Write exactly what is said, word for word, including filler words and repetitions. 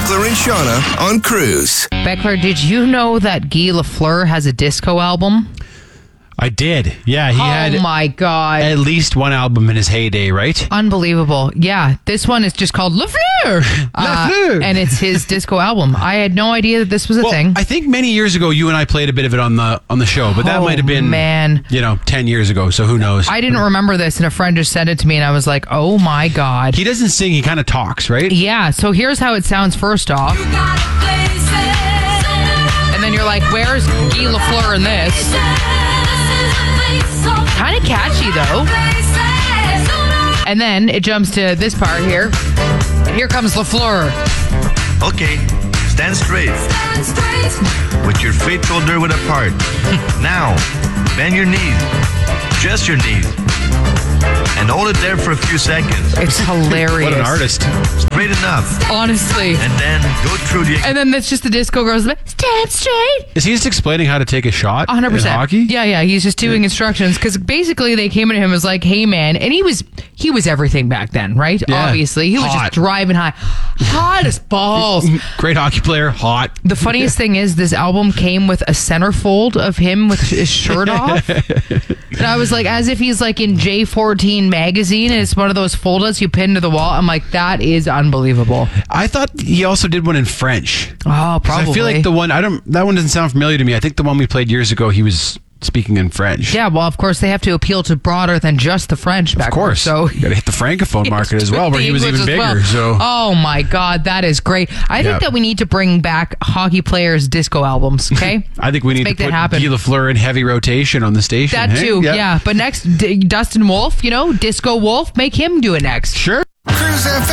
Beckler and Shauna on Cruise. Beckler, did you know that Guy Lafleur has a disco album? I did. Yeah, he oh had my God. at least one album in his heyday, right? Unbelievable. Yeah, this one is just called Lafleur. Lafleur. Uh, and it's his disco album. I had no idea that this was a Well, thing. I think many years ago you and I played a bit of it on the on the show, but that Oh, might have been, man. you know, ten years ago, so who knows? I didn't remember this, and a friend just sent it to me, and I was like, oh my God. He doesn't sing, he kind of talks, right? Yeah, so here's how it sounds first off. And then you're like, where's Guy Lafleur in this? Kind of catchy, though. And then it jumps to this part here. And here comes Lafleur. Okay, stand straight. With your feet shoulder width apart. Now, bend your knees. Just your knees. And hold it there for a few seconds. It's hilarious. What an artist. Straight enough. Honestly. And then go through the... And then that's just the disco girls. Stand straight. Is he just explaining how to take a shot one hundred percent. in hockey? Yeah, yeah. He's just doing instructions because basically they came to him as like, hey, man. And he was he was everything back then, right? Yeah. Obviously. He was Hot. just driving high. Hot as balls. Great hockey player, hot. The funniest thing is this album came with a centerfold of him with his shirt off. And I was like, as if he's like in J fourteen magazine and it's one of those folders you pin to the wall. I'm like, that is unbelievable. I thought he also did one in French. Oh, 'Cause probably. I feel like the one, I don't, that one doesn't sound familiar to me. I think the one we played years ago, he was speaking in French. Yeah, well, of course, they have to appeal to broader than just the French back Of course. So You gotta hit the Francophone market as well, where he was even English as bigger. well. So Oh my God, that is great. I Yeah. think that we need to bring back hockey players' disco albums, okay? I think we Let's need make to that put happen. Guy Lafleur in heavy rotation on the station. That hey? too, yeah. But next, D- Dustin Wolf, you know, Disco Wolf, make him do it next. Sure. Cruise F